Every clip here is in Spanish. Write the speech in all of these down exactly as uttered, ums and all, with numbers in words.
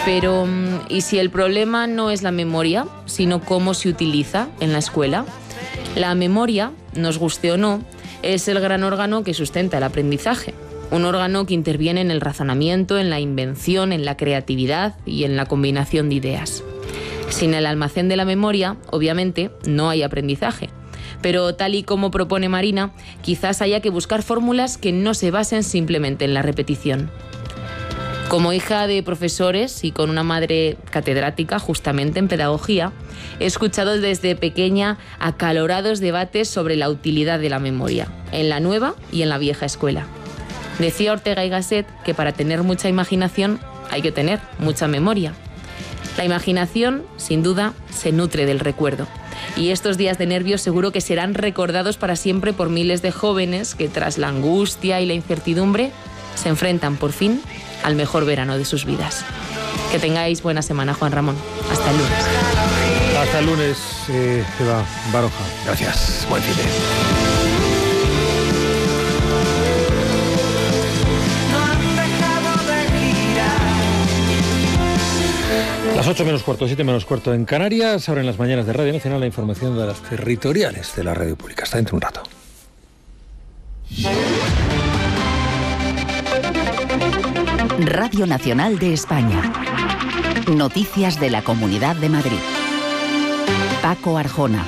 Pero, ¿y si el problema no es la memoria, sino cómo se utiliza en la escuela? La memoria, nos guste o no, es el gran órgano que sustenta el aprendizaje. Un órgano que interviene en el razonamiento, en la invención, en la creatividad y en la combinación de ideas. Sin el almacén de la memoria, obviamente, no hay aprendizaje. Pero tal y como propone Marina, quizás haya que buscar fórmulas que no se basen simplemente en la repetición. Como hija de profesores y con una madre catedrática justamente en pedagogía, he escuchado desde pequeña acalorados debates sobre la utilidad de la memoria, en la nueva y en la vieja escuela. Decía Ortega y Gasset que para tener mucha imaginación hay que tener mucha memoria. La imaginación, sin duda, se nutre del recuerdo. Y estos días de nervios seguro que serán recordados para siempre por miles de jóvenes que tras la angustia y la incertidumbre se enfrentan por fin al mejor verano de sus vidas. Que tengáis buena semana, Juan Ramón. Hasta el lunes. Hasta el lunes, eh, Eva Baroja. Gracias. Buen fin de... Las ocho menos cuarto, siete menos cuarto en Canarias. Ahora en las mañanas de Radio Nacional la información de las territoriales de la radio pública. Hasta dentro de un rato. Radio Nacional de España. Noticias de la Comunidad de Madrid. Paco Arjona.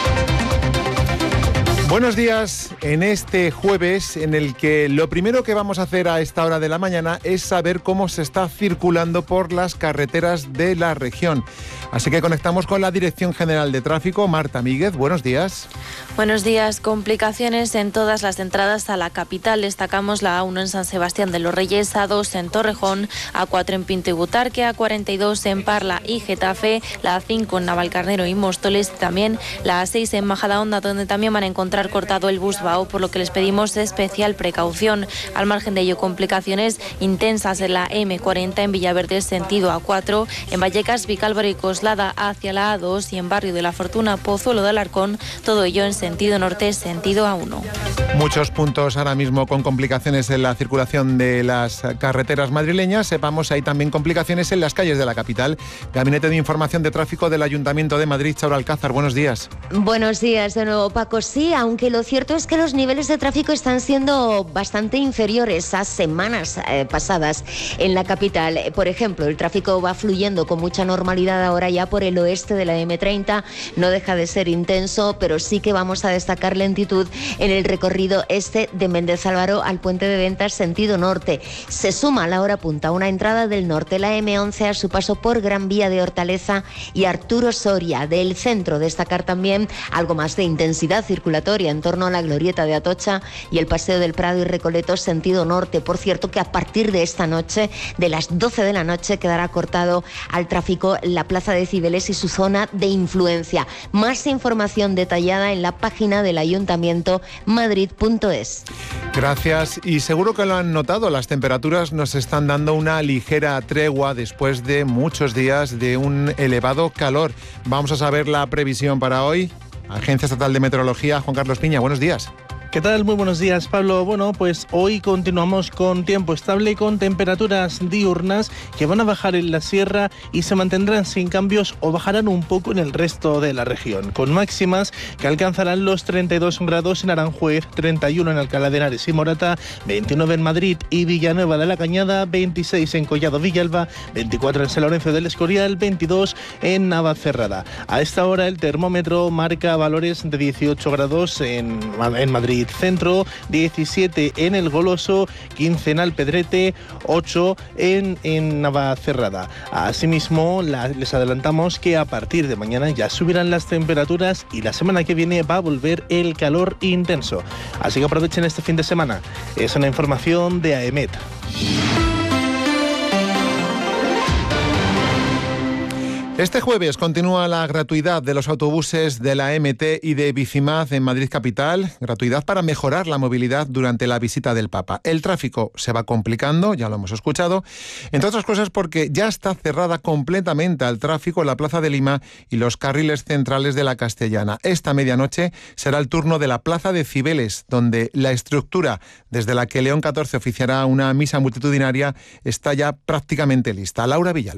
Buenos días en este jueves en el que lo primero que vamos a hacer a esta hora de la mañana es saber cómo se está circulando por las carreteras de la región. Así que conectamos con la Dirección General de Tráfico, Marta Míguez. Buenos días. Buenos días. Complicaciones en todas las entradas a la capital. Destacamos la A uno en San Sebastián de los Reyes, A dos en Torrejón, A cuatro en Pinto y Butarque, A cuarenta y dos en Parla y Getafe, la A cinco en Navalcarnero y Móstoles, también la A seis en Majadahonda, donde también van a encontrar cortado el Busbao, por lo que les pedimos especial precaución. Al margen de ello, complicaciones intensas en la eme cuarenta en Villaverde sentido A cuatro, en Vallecas, Vicálvaro y Coslada hacia la A dos y en Barrio de la Fortuna, Pozuelo de Alarcón, todo ello en sentido norte, sentido A uno. Muchos puntos ahora mismo con complicaciones en la circulación de las carreteras madrileñas. Sepamos, hay también complicaciones en las calles de la capital. Gabinete de Información de Tráfico del Ayuntamiento de Madrid, Chaura Alcázar, buenos días. Buenos días de nuevo, Paco. Sí, aunque lo cierto es que los niveles de tráfico están siendo bastante inferiores a semanas eh, pasadas en la capital. Por ejemplo, el tráfico va fluyendo con mucha normalidad ahora ya por el oeste de la eme treinta. No deja de ser intenso, pero sí que vamos a destacar lentitud en el recorrido este de Méndez Álvaro al Puente de Ventas sentido norte. Se suma a la hora punta una entrada del norte, la eme once, a su paso por Gran Vía de Hortaleza y Arturo Soria. Del centro destacar también algo más de intensidad circulatoria en torno a la glorieta de Atocha y el Paseo del Prado y Recoletos sentido norte. Por cierto, que a partir de esta noche, de las doce de la noche, quedará cortado al tráfico la Plaza de Cibeles y su zona de influencia. Más información detallada en la página del Ayuntamiento, madrid punto es. Gracias. Y seguro que lo han notado, las temperaturas nos están dando una ligera tregua después de muchos días de un elevado calor. Vamos a saber la previsión para hoy. Agencia Estatal de Meteorología, Juan Carlos Piña, buenos días. ¿Qué tal? Muy buenos días, Pablo. Bueno, pues hoy continuamos con tiempo estable, con temperaturas diurnas que van a bajar en la sierra y se mantendrán sin cambios o bajarán un poco en el resto de la región, con máximas que alcanzarán los treinta y dos grados en Aranjuez, treinta y uno en Alcalá de Henares y Morata, veintinueve en Madrid y Villanueva de la Cañada, veintiséis en Collado Villalba, veinticuatro en San Lorenzo del Escorial, veintidós en Navacerrada. A esta hora el termómetro marca valores de dieciocho grados en, en Madrid Centro, diecisiete en El Goloso, quince en Alpedrete, ocho en, en Navacerrada. Asimismo, la, les adelantamos que a partir de mañana ya subirán las temperaturas y la semana que viene va a volver el calor intenso. Así que aprovechen este fin de semana. Es una información de AEMET. Este jueves continúa la gratuidad de los autobuses de la eme te y de Bicimad en Madrid Capital, gratuidad para mejorar la movilidad durante la visita del Papa. El tráfico se va complicando, ya lo hemos escuchado, entre otras cosas porque ya está cerrada completamente al tráfico la Plaza de Lima y los carriles centrales de la Castellana. Esta medianoche será el turno de la Plaza de Cibeles, donde la estructura desde la que León catorce oficiará una misa multitudinaria está ya prácticamente lista. Laura Villalba.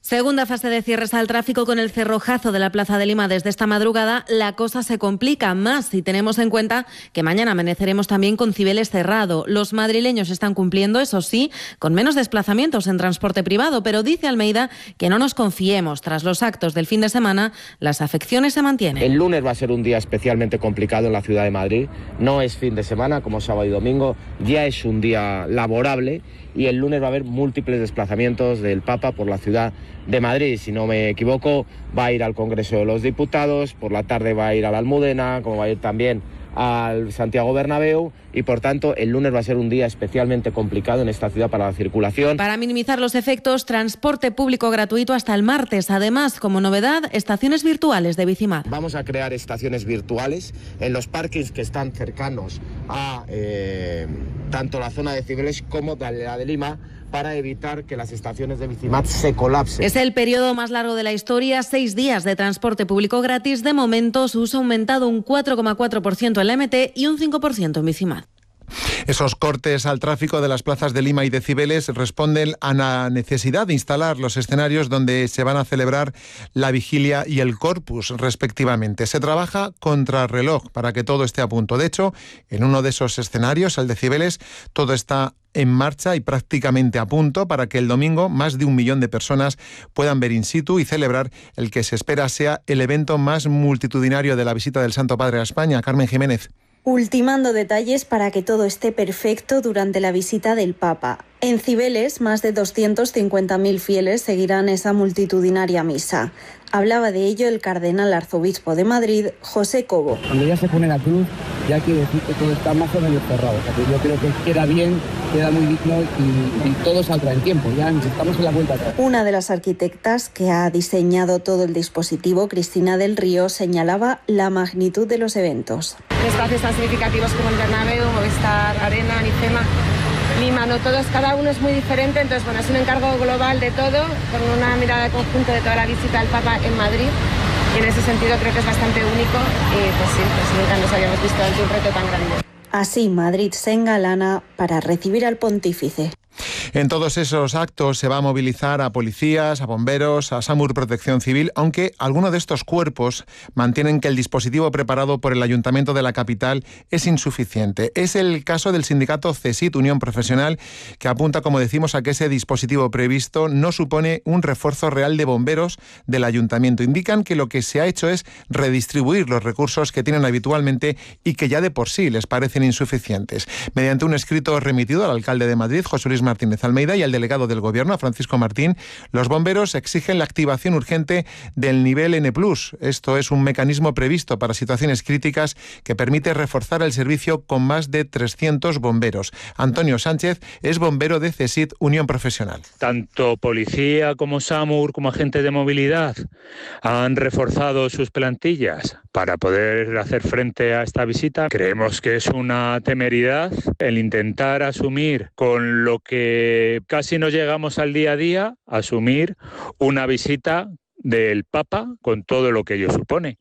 Segunda fase de cierres al tráfico con el cerrojazo de la Plaza de Lima desde esta madrugada. La cosa se complica más si tenemos en cuenta que mañana amaneceremos también con Cibeles cerrado. Los madrileños están cumpliendo, eso sí, con menos desplazamientos en transporte privado, pero dice Almeida que no nos confiemos. Tras los actos del fin de semana, las afecciones se mantienen. El lunes va a ser un día especialmente complicado en la ciudad de Madrid. No es fin de semana como sábado y domingo, ya es un día laborable y el lunes va a haber múltiples desplazamientos del Papa por la ciudad de Madrid. Si no me equivoco, va a ir al Congreso de los Diputados, por la tarde va a ir a la Almudena, como va a ir también al Santiago Bernabéu, y por tanto el lunes va a ser un día especialmente complicado en esta ciudad para la circulación. Para minimizar los efectos, transporte público gratuito hasta el martes. Además, como novedad, estaciones virtuales de Bicimad. Vamos a crear estaciones virtuales en los parkings que están cercanos a eh, tanto la zona de Cibeles como de la de Lima, para evitar que las estaciones de Bicimad se colapsen. Es el periodo más largo de la historia, seis días de transporte público gratis. De momento, su uso ha aumentado un cuatro coma cuatro por ciento en la M T y un cinco por ciento en Bicimad. Esos cortes al tráfico de las plazas de Lima y de Cibeles responden a la necesidad de instalar los escenarios donde se van a celebrar la vigilia y el corpus, respectivamente. Se trabaja contrarreloj para que todo esté a punto. De hecho, en uno de esos escenarios, el de Cibeles, todo está en marcha y prácticamente a punto para que el domingo más de un millón de personas puedan ver in situ y celebrar el que se espera sea el evento más multitudinario de la visita del Santo Padre a España. Carmen Jiménez. Ultimando detalles para que todo esté perfecto durante la visita del Papa. En Cibeles, más de doscientos cincuenta mil fieles seguirán esa multitudinaria misa. Hablaba de ello el cardenal arzobispo de Madrid, José Cobo. Cuando ya se pone la cruz, ya quiere decir que todo está más o menos cerrado. O sea, que yo creo que queda bien, queda muy digno y, y todo saldrá en tiempo. Ya estamos en la vuelta atrás. Una de las arquitectas que ha diseñado todo el dispositivo, Cristina del Río, señalaba la magnitud de los eventos. Espacios tan significativos como el Bernabéu, Movistar Arena, Nicema, Lima, no todos, cada uno es muy diferente, entonces bueno, es un encargo global de todo, con una mirada conjunta de toda la visita del Papa en Madrid, y en ese sentido creo que es bastante único, y pues sí, pues nunca nos habíamos visto ante un reto tan grande. Así Madrid se engalana para recibir al pontífice. En todos esos actos se va a movilizar a policías, a bomberos, a SAMUR Protección Civil, aunque algunos de estos cuerpos mantienen que el dispositivo preparado por el Ayuntamiento de la capital es insuficiente. Es el caso del sindicato CESIT, Unión Profesional, que apunta, como decimos, a que ese dispositivo previsto no supone un refuerzo real de bomberos del Ayuntamiento. Indican que lo que se ha hecho es redistribuir los recursos que tienen habitualmente y que ya de por sí les parecen insuficientes. Mediante un escrito remitido al alcalde de Madrid, José Luis Martínez Almeida, y al delegado del Gobierno, a Francisco Martín, los bomberos exigen la activación urgente del nivel N plus. Esto es un mecanismo previsto para situaciones críticas que permite reforzar el servicio con más de trescientos bomberos. Antonio Sánchez es bombero de CESIT, Unión Profesional. Tanto policía como SAMUR como agentes de movilidad han reforzado sus plantillas para poder hacer frente a esta visita. Creemos que es una temeridad el intentar asumir con lo que casi no llegamos al día a día, asumir una visita del Papa con todo lo que ello supone.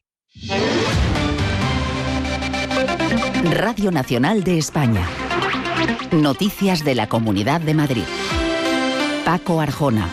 Radio Nacional de España. Noticias de la Comunidad de Madrid. Paco Arjona.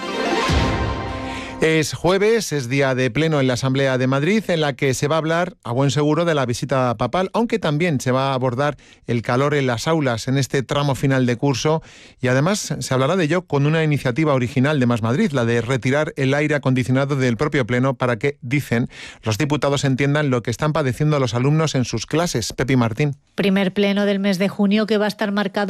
Es jueves, es día de pleno en la Asamblea de Madrid, en la que se va a hablar, a buen seguro, de la visita papal, aunque también se va a abordar el calor en las aulas en este tramo final de curso, y además se hablará de ello con una iniciativa original de Más Madrid, la de retirar el aire acondicionado del propio pleno para que, dicen, los diputados entiendan lo que están padeciendo los alumnos en sus clases. Pepi Martín. Primer pleno del mes de junio que va a estar marcado